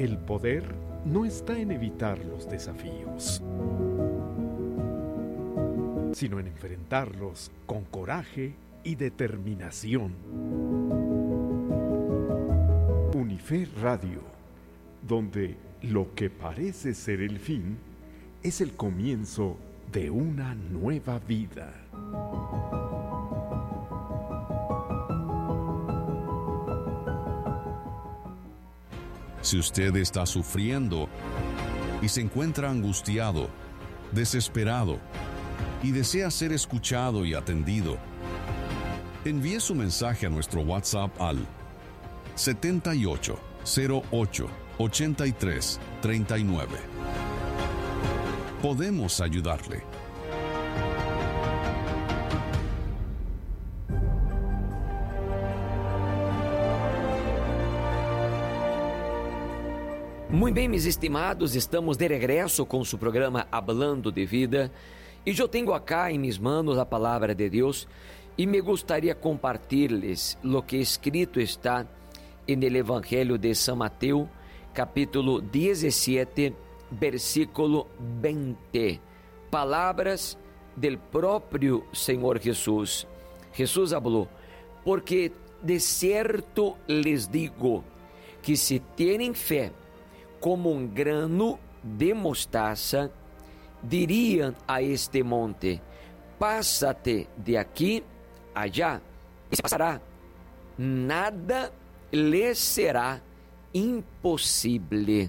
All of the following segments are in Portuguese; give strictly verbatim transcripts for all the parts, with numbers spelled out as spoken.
El poder no está en evitar los desafíos, sino en enfrentarlos con coraje y determinación. Unife Radio, donde lo que parece ser el fin es el comienzo de una nueva vida. Si usted está sufriendo y se encuentra angustiado, desesperado y desea ser escuchado y atendido, envíe su mensaje a nuestro WhatsApp al setenta y ocho cero ocho ochenta y tres treinta y nueve. Podemos ayudarle. Muito bem, meus estimados, estamos de regresso com seu programa Hablando de Vida e eu tenho acá em mis manos a palavra de Deus e me gostaria compartilhar-lhes lo que escrito está en el Evangelho de São Mateus, capítulo dezessete, versículo veinte. Palavras del próprio Senhor Jesus. Jesus falou: porque de certo les digo que se tienen fé como um grano de mostaça, diriam a este monte: passa-te de aqui allá, e se passará. Nada lhes será impossível.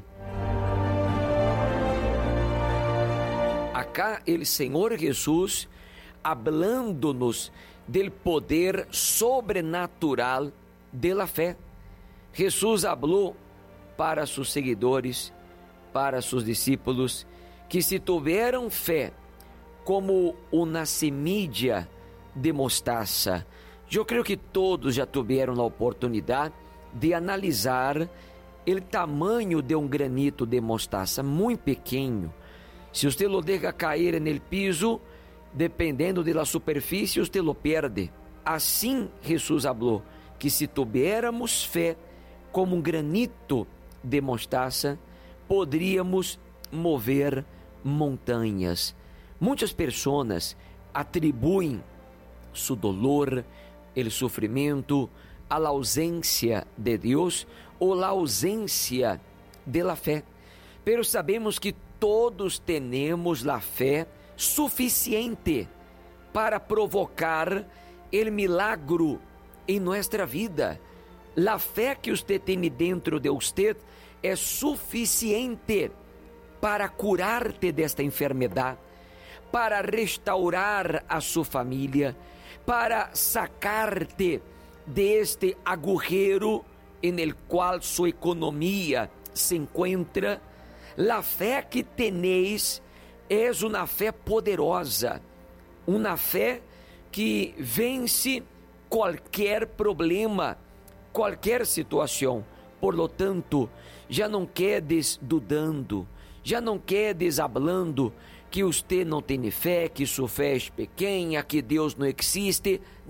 Acá el Senhor Jesus hablando-nos del poder sobrenatural de la fé. Jesus falou para seus seguidores, para seus discípulos, que se tiveram fé como uma semilla de mostaça. Eu creio que todos já tiveram a oportunidade de analisar o tamanho de um granito de mostaça, muito pequeno. Se você lo deja cair no piso, dependendo da superfície, você lo perde. Assim, Jesus falou que se tivéssemos fé como um granito de mostaça, poderíamos mover montanhas. Muitas pessoas atribuem seu dolor, o sofrimento, a la ausência de Deus ou la ausência de la fé. Pero sabemos que todos temos la fé suficiente para provocar el milagro em nossa vida. La fé que usted tem dentro de usted é suficiente para curar-te desta enfermidade, para restaurar a sua família, para sacar-te deste agujero en el qual sua economia se encontra. La fé que tenéis é uma fé poderosa, uma fé que vence qualquer problema, qualquer situação. Por lo tanto, já não quedes dudando, já não quedes hablando que você não tem fé, que sua fé é pequena, que Deus não existe.